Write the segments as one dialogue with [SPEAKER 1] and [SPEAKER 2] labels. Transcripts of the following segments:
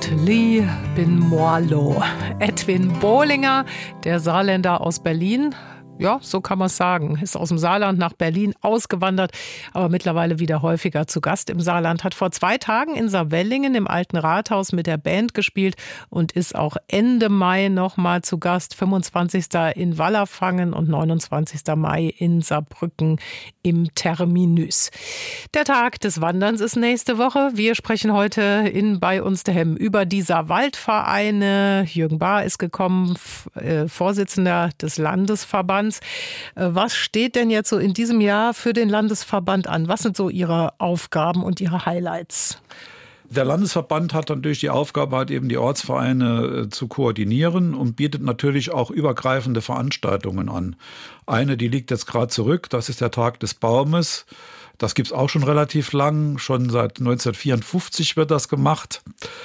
[SPEAKER 1] Lee bin Morlo. Edwin Bohlinger, der Saarländer aus Berlin. Ja, so kann man es sagen. Ist aus dem Saarland nach Berlin ausgewandert, aber mittlerweile wieder häufiger zu Gast im Saarland. Hat vor 2 Tagen in Saarwellingen im Alten Rathaus mit der Band gespielt und ist auch Ende Mai nochmal zu Gast. 25. in Wallerfangen und 29. Mai in Saarbrücken im Terminus. Der Tag des Wanderns ist nächste Woche. Wir sprechen heute in Bei uns daheim über die Saarwaldvereine. Jürgen Bahr ist gekommen, Vorsitzender des Landesverbands. Was steht denn jetzt so in diesem Jahr für den Landesverband an? Was sind so Ihre Aufgaben und Ihre Highlights?
[SPEAKER 2] Der Landesverband hat natürlich die Aufgabe, halt eben die Ortsvereine zu koordinieren und bietet natürlich auch übergreifende Veranstaltungen an. Eine, die liegt jetzt gerade zurück, das ist der Tag des Baumes. Das gibt's auch schon relativ lang, schon seit 1954 wird das gemacht.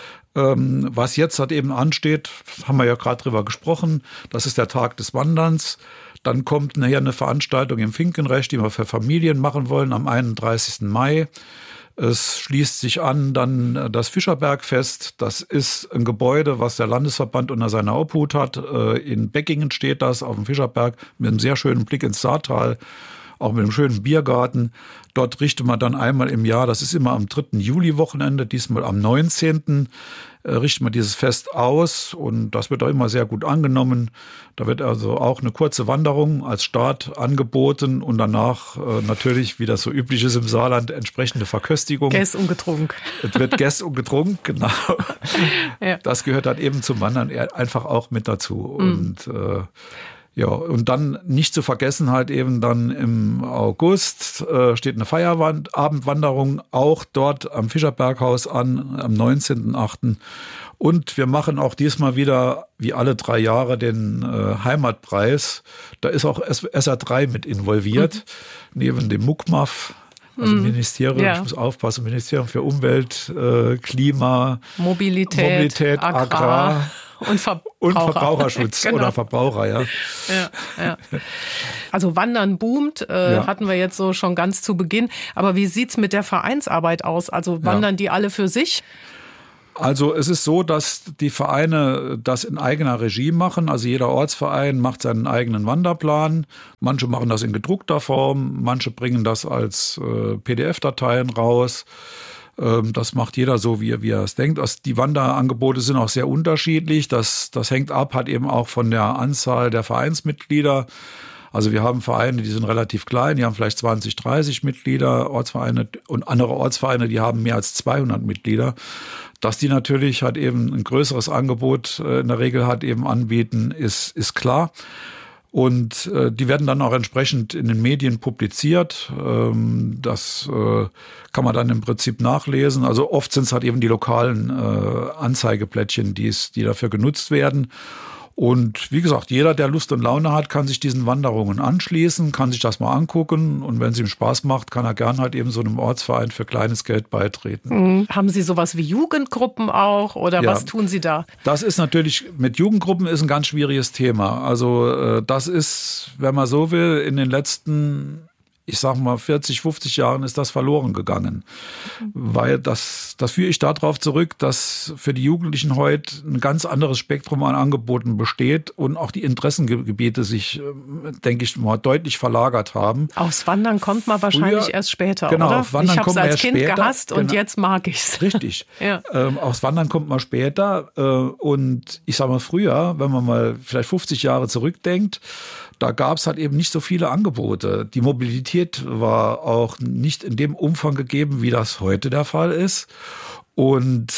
[SPEAKER 2] Was jetzt halt eben ansteht, haben wir ja gerade drüber gesprochen, das ist der Tag des Wanderns. Dann kommt nachher eine Veranstaltung im Finkenrecht, die wir für Familien machen wollen, am 31. Mai. Es schließt sich an dann das Fischerbergfest. Das ist ein Gebäude, was der Landesverband unter seiner Obhut hat. In Beckingen steht das auf dem Fischerberg mit einem sehr schönen Blick ins Saartal, auch mit einem schönen Biergarten. Dort richtet man dann einmal im Jahr, das ist immer am 3. Juli-Wochenende, diesmal am 19. Richtet man dieses Fest aus und das wird auch immer sehr gut angenommen. Da wird also auch eine kurze Wanderung als Start angeboten und danach natürlich, wie das so üblich ist im Saarland, entsprechende Verköstigung.
[SPEAKER 1] Gäss und getrunken.
[SPEAKER 2] Es wird Gäss und getrunken, genau.
[SPEAKER 1] Ja.
[SPEAKER 2] Das gehört dann eben zum Wandern einfach auch mit dazu. Und ja, und dann nicht zu vergessen halt eben dann im August steht eine Feierabendwanderung auch dort am Fischerberghaus an, am 19.8. Und wir machen auch diesmal wieder, wie alle 3 Jahre, den Heimatpreis. Da ist auch SR3 mit involviert, neben dem MUKMAF. Also Ministerium, ja. Ich muss aufpassen, Ministerium für Umwelt, Klima, Mobilität, Agrar. Und Verbraucherschutz genau. Oder Verbraucher, ja.
[SPEAKER 1] Ja. Also Wandern boomt, hatten wir jetzt so schon ganz zu Beginn. Aber wie sieht's mit der Vereinsarbeit aus? Also wandern die alle für sich?
[SPEAKER 2] Also es ist so, dass die Vereine das in eigener Regie machen. Also jeder Ortsverein macht seinen eigenen Wanderplan. Manche machen das in gedruckter Form, manche bringen das als PDF-Dateien raus. Das macht jeder so, wie er es denkt. Die Wanderangebote sind auch sehr unterschiedlich. Das hängt ab, halt eben auch von der Anzahl der Vereinsmitglieder. Also wir haben Vereine, die sind relativ klein, die haben vielleicht 20, 30 Mitglieder, Ortsvereine und andere Ortsvereine, die haben mehr als 200 Mitglieder. Dass die natürlich halt eben ein größeres Angebot in der Regel halt eben anbieten, ist klar. Und die werden dann auch entsprechend in den Medien publiziert. Das kann man dann im Prinzip nachlesen. Also oft sind es halt eben die lokalen Anzeigeplättchen, die dafür genutzt werden. Und wie gesagt, jeder, der Lust und Laune hat, kann sich diesen Wanderungen anschließen, kann sich das mal angucken. Und wenn es ihm Spaß macht, kann er gern halt eben so einem Ortsverein für kleines Geld beitreten.
[SPEAKER 1] Haben Sie sowas wie Jugendgruppen auch oder was tun Sie da?
[SPEAKER 2] Das ist natürlich, mit Jugendgruppen ist ein ganz schwieriges Thema. Also das ist, wenn man so will, in den letzten, ich sag mal 40, 50 Jahren ist das verloren gegangen. Weil das führe ich darauf zurück, dass für die Jugendlichen heute ein ganz anderes Spektrum an Angeboten besteht und auch die Interessengebiete sich, denke ich mal, deutlich verlagert haben.
[SPEAKER 1] Aufs Wandern kommt man wahrscheinlich erst später,
[SPEAKER 2] genau,
[SPEAKER 1] oder?
[SPEAKER 2] Aufs Wandern kommt man erst später. Ich habe es als Kind gehasst und jetzt mag ich's. Richtig.
[SPEAKER 1] Ja.
[SPEAKER 2] Aufs Wandern kommt man später. Und ich sage mal früher, wenn man mal vielleicht 50 Jahre zurückdenkt, da gab es halt eben nicht so viele Angebote. Die Mobilität war auch nicht in dem Umfang gegeben, wie das heute der Fall ist. Und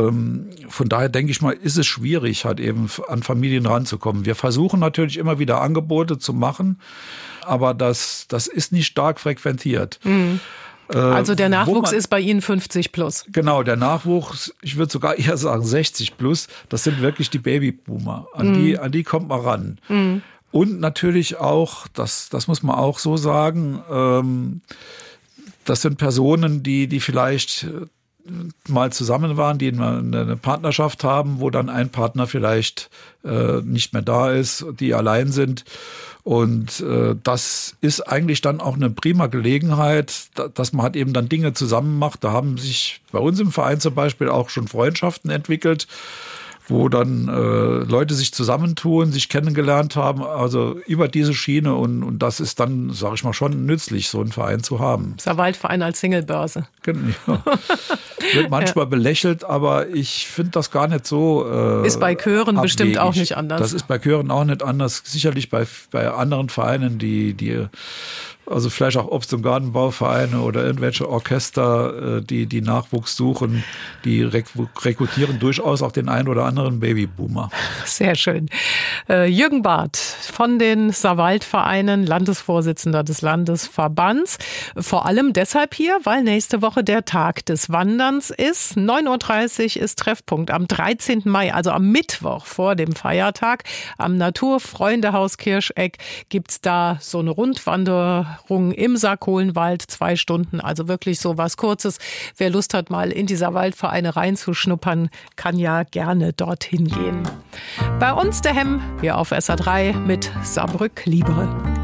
[SPEAKER 2] von daher denke ich mal, ist es schwierig, halt eben an Familien ranzukommen. Wir versuchen natürlich immer wieder Angebote zu machen, aber das ist nicht stark frequentiert.
[SPEAKER 1] Mhm. Also der Nachwuchs ist bei Ihnen 50 plus.
[SPEAKER 2] Genau, der Nachwuchs, ich würde sogar eher sagen 60 plus, das sind wirklich die Babyboomer. An die kommt man ran. Mhm. Und natürlich auch, das muss man auch so sagen, das sind Personen, die vielleicht mal zusammen waren, die eine Partnerschaft haben, wo dann ein Partner vielleicht nicht mehr da ist, die allein sind. Und das ist eigentlich dann auch eine prima Gelegenheit, dass man halt eben dann Dinge zusammen macht. Da haben sich bei uns im Verein zum Beispiel auch schon Freundschaften entwickelt, wo dann Leute sich zusammentun, sich kennengelernt haben, also über diese Schiene. Und das ist dann, sage ich mal, schon nützlich, so einen Verein zu haben.
[SPEAKER 1] Der Waldverein als Singlebörse.
[SPEAKER 2] Ja. Wird manchmal belächelt, aber ich finde das gar nicht so
[SPEAKER 1] ist bei Chören abwegig. Bestimmt auch nicht anders.
[SPEAKER 2] Das ist bei Chören auch nicht anders. Sicherlich bei anderen Vereinen, die also vielleicht auch Obst- und Gartenbauvereine oder irgendwelche Orchester, die Nachwuchs suchen, die rekrutieren durchaus auch den einen oder anderen Babyboomer.
[SPEAKER 1] Sehr schön. Jürgen Barth von den Saarwaldvereinen, Landesvorsitzender des Landesverbands. Vor allem deshalb hier, weil nächste Woche der Tag des Wanderns ist. 9.30 Uhr ist Treffpunkt am 13. Mai, also am Mittwoch vor dem Feiertag. Am Naturfreundehaus Kirscheck gibt's da so eine Rundwanderung im Saarkohlenwald, 2 Stunden, also wirklich so was Kurzes. Wer Lust hat, mal in dieser Waldvereine reinzuschnuppern, kann ja gerne dorthin gehen. Bei uns der Hemm, hier auf SA3 mit Saarbrück Libre.